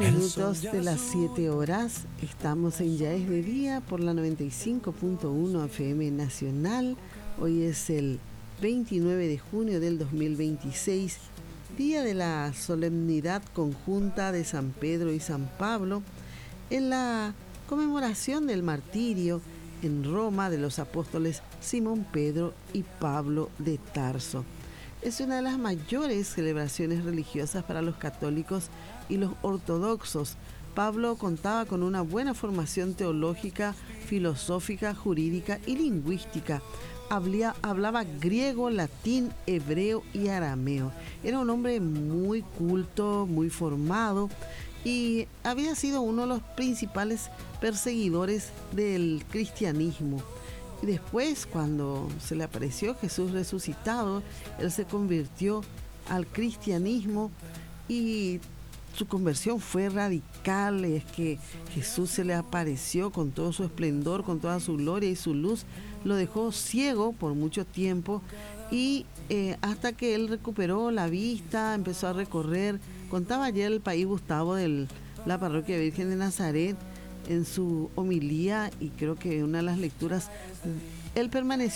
minutos de las 7 horas. Estamos en Ya es de Día por la 95.1 FM Nacional. Hoy es el 29 de junio del 2026, día de la solemnidad conjunta de San Pedro y San Pablo, en la conmemoración del martirio en Roma de los apóstoles Simón Pedro y Pablo de Tarso. Es una de las mayores celebraciones religiosas para los católicos y los ortodoxos. Pablo contaba con una buena formación teológica, filosófica, jurídica y lingüística. Hablaba griego, latín, hebreo y arameo. Era un hombre muy culto, muy formado y había sido uno de los principales perseguidores del cristianismo. Y después, cuando se le apareció Jesús resucitado, él se convirtió al cristianismo y su conversión fue radical. Es que Jesús se le apareció con todo su esplendor, con toda su gloria y su luz. Lo dejó ciego por mucho tiempo y hasta que él recuperó la vista, empezó a recorrer. Contaba ayer el país Gustavo de la Parroquia Virgen de Nazaret en su homilía, y creo que una de las lecturas, él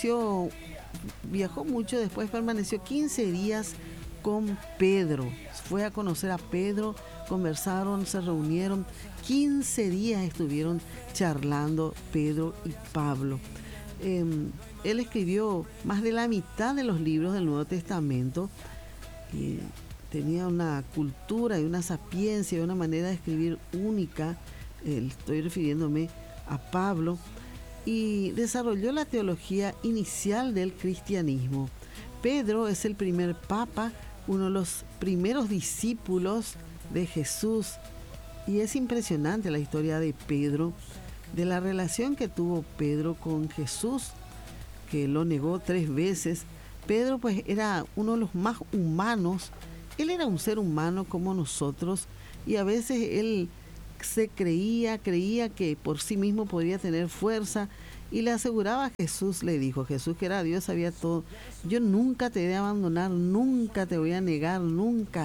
viajó mucho, después permaneció 15 días con Pedro, fue a conocer a Pedro, conversaron, se reunieron, 15 días estuvieron charlando Pedro y Pablo. Él escribió más de la mitad de los libros del Nuevo Testamento, y tenía una cultura y una sapiencia y una manera de escribir única. Estoy refiriéndome a Pablo, y desarrolló la teología inicial del cristianismo. Pedro es el primer papa, uno de los primeros discípulos de Jesús, y es impresionante la historia de Pedro, de la relación que tuvo Pedro con Jesús, que lo negó 3 veces. Pedro pues era uno de los más humanos. Él era un ser humano como nosotros, y a veces él creía que por sí mismo podría tener fuerza, y le aseguraba a Jesús, le dijo Jesús, que era Dios, sabía todo: yo nunca te voy a abandonar, nunca te voy a negar, nunca.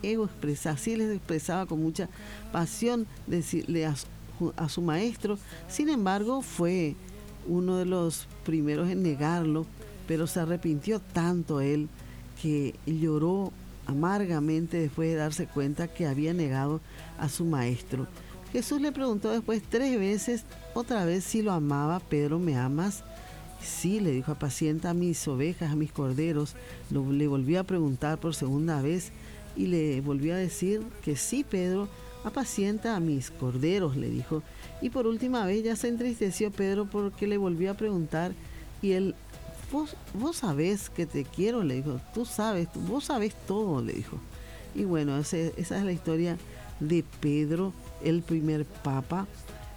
Así les expresaba con mucha pasión, decirle a su maestro. Sin embargo, fue uno de los primeros en negarlo, pero se arrepintió tanto él que lloró amargamente después de darse cuenta que había negado a su maestro. Jesús le preguntó después 3 veces, otra vez, si lo amaba. Pedro, ¿me amas? Sí, le dijo, apacienta a mis ovejas, a mis corderos. Le volvió a preguntar por segunda vez y le volvió a decir que sí, Pedro, apacienta a mis corderos, le dijo. Y por última vez ya se entristeció Pedro porque le volvió a preguntar, y él: vos sabés que te quiero, le dijo, vos sabés todo, le dijo. Y bueno, esa es la historia de Pedro, el primer papa,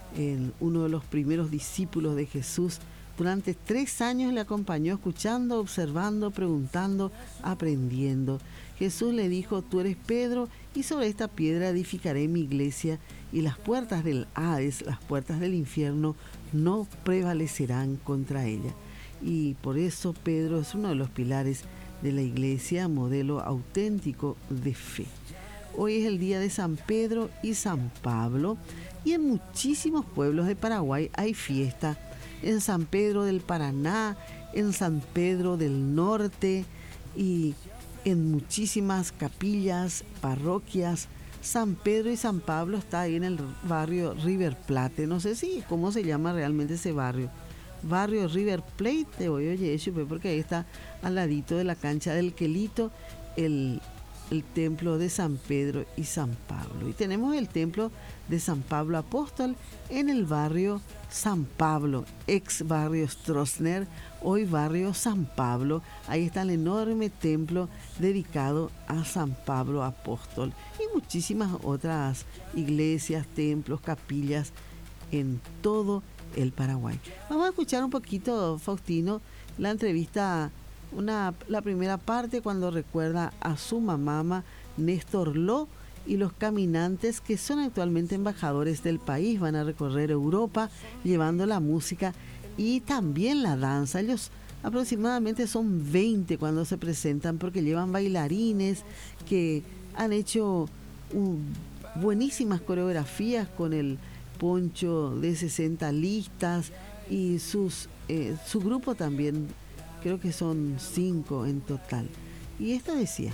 uno de los primeros discípulos de Jesús. Durante 3 años le acompañó, escuchando, observando, preguntando, aprendiendo. Jesús le dijo: tú eres Pedro, y sobre esta piedra edificaré mi iglesia, y las puertas del Hades, las puertas del infierno, no prevalecerán contra ella. Y por eso Pedro es uno de los pilares de la iglesia, modelo auténtico de fe. Hoy es el día de San Pedro y San Pablo, y en muchísimos pueblos de Paraguay hay fiesta. En San Pedro del Paraná, en San Pedro del Norte, y en muchísimas capillas, parroquias. San Pedro y San Pablo está ahí en el barrio River Plate. No sé cómo se llama realmente ese barrio River Plate, oye, porque ahí está al ladito de la cancha del Quelito el templo de San Pedro y San Pablo. Y tenemos el templo de San Pablo Apóstol en el barrio San Pablo, ex barrio Stroessner, hoy barrio San Pablo. Ahí está el enorme templo dedicado a San Pablo Apóstol, y muchísimas otras iglesias, templos, capillas en todo el Paraguay. Vamos a escuchar un poquito, Faustino, la entrevista, la primera parte, cuando recuerda a su mamá, Néstor Ló, y los caminantes que son actualmente embajadores del país. Van a recorrer Europa llevando la música y también la danza. Ellos aproximadamente son 20 cuando se presentan, porque llevan bailarines que han hecho buenísimas coreografías con el poncho de 60 listas y su grupo también, creo que son 5 en total. Y esta decía: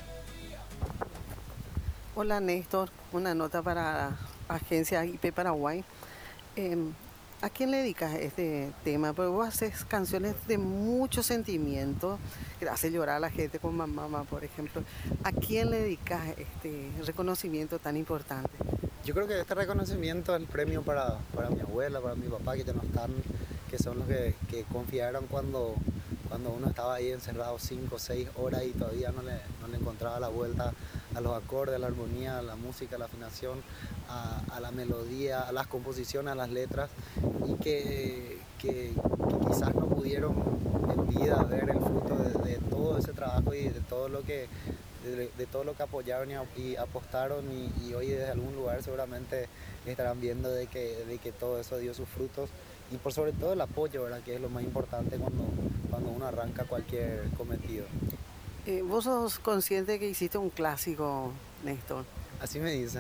Hola Néstor, una nota para Agencia IP Paraguay. Em, ¿A quién le dedicas este tema? Porque vos haces canciones de mucho sentimiento, que hace llorar a la gente con Mamá, por ejemplo. ¿A quién le dedicas este reconocimiento tan importante? Yo creo que este reconocimiento es el premio para mi abuela, para mi papá, que ya no están, que son los que confiaron cuando uno estaba ahí encerrado 5 o 6 horas y todavía no le encontraba la vuelta a los acordes, a la armonía, a la música, a la afinación, a la melodía, a las composiciones, a las letras, y que quizás no pudieron en vida ver el fruto de todo ese trabajo y de todo lo que apoyaron y apostaron, y hoy desde algún lugar seguramente estarán viendo de que todo eso dio sus frutos, y por sobre todo el apoyo, ¿verdad? Que es lo más importante cuando uno arranca cualquier cometido. ¿Vos sos consciente que hiciste un clásico, Néstor? Así me dicen.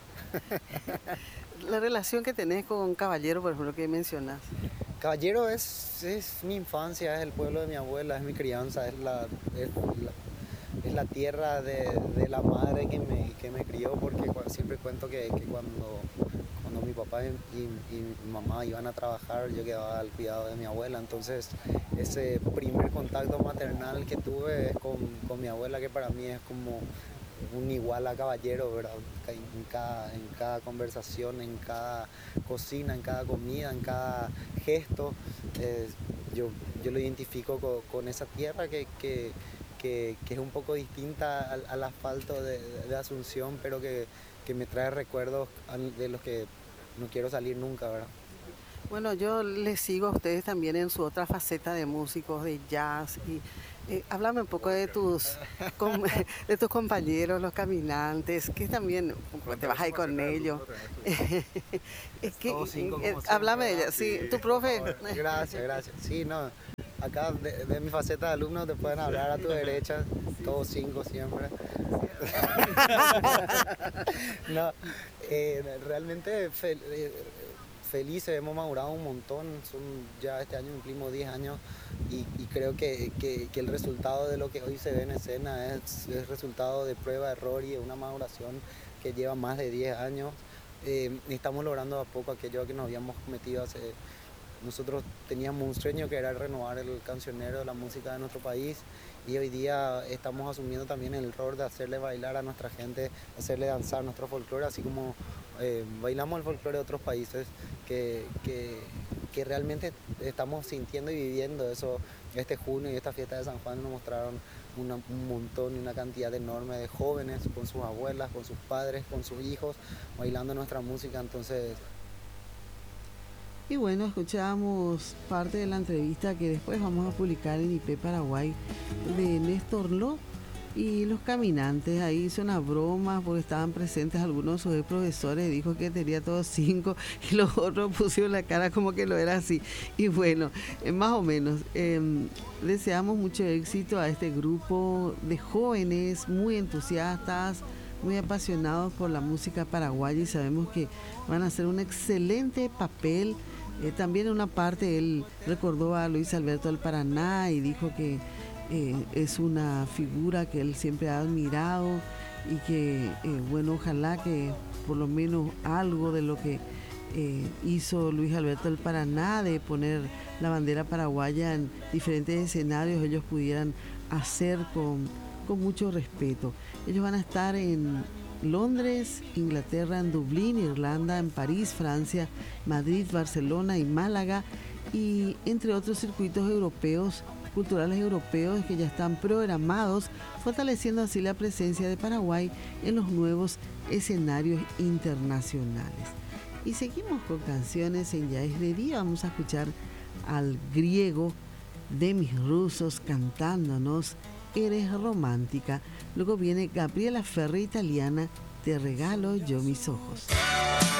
La relación que tenés con Caballero, por ejemplo, que mencionás. Caballero es mi infancia, es el pueblo de mi abuela, es mi crianza, es la tierra de la madre que me crió, porque siempre cuento que cuando mi papá y mi mamá iban a trabajar, yo quedaba al cuidado de mi abuela. Entonces ese primer contacto maternal que tuve con mi abuela, que para mí es como un igual a Caballero, ¿verdad? En cada conversación, en cada cocina, en cada comida, en cada gesto, yo lo identifico con esa tierra que es un poco distinta al asfalto de Asunción, pero que me trae recuerdos de los que no quiero salir nunca, ¿verdad? Bueno, yo les sigo a ustedes también en su otra faceta de músicos de jazz. Y háblame un poco de de tus compañeros, los caminantes, que también te vas ahí con ellos. Es que háblame de ella, sí, tu profe. Gracias. Sí, no, acá de mi faceta de alumno te pueden hablar a tu derecha, todos 5 siempre. No, realmente felices, hemos madurado un montón, ya este año cumplimos 10 años, y creo que el resultado de lo que hoy se ve en escena es resultado de prueba, error y de una maduración que lleva más de 10 años. Estamos logrando a poco aquello que nos habíamos cometido nosotros teníamos un sueño que era renovar el cancionero de la música de nuestro país, y hoy día estamos asumiendo también el rol de hacerle bailar a nuestra gente, hacerle danzar nuestro folclore, así como bailamos el folclore de otros países, que realmente estamos sintiendo y viviendo eso. Este junio y esta fiesta de San Juan nos mostraron un montón y una cantidad enorme de jóvenes con sus abuelas, con sus padres, con sus hijos, bailando nuestra música. Entonces, y bueno, escuchamos parte de la entrevista que después vamos a publicar en IP Paraguay de Néstor Lo y los caminantes. Ahí hizo una broma porque estaban presentes algunos de sus profesores, dijo que tenía todos 5 y los otros pusieron la cara como que lo era así. Y bueno, más o menos, deseamos mucho éxito a este grupo de jóvenes muy entusiastas, muy apasionados por la música paraguaya, y sabemos que van a hacer un excelente papel. También en una parte él recordó a Luis Alberto del Paraná y dijo que es una figura que él siempre ha admirado, y que bueno, ojalá que por lo menos algo de lo que hizo Luis Alberto del Paraná, de poner la bandera paraguaya en diferentes escenarios, ellos pudieran hacer con mucho respeto. Ellos van a estar en Londres, Inglaterra, en Dublín, Irlanda, en París, Francia, Madrid, Barcelona y Málaga, y entre otros circuitos europeos, culturales europeos que ya están programados, fortaleciendo así la presencia de Paraguay en los nuevos escenarios internacionales. Y seguimos con canciones en Ya es de Día. Vamos a escuchar al Griego, de Mis Rusos, cantándonos Eres Romántica. Luego viene Gabriela Ferri, italiana, Te regalo yo mis ojos.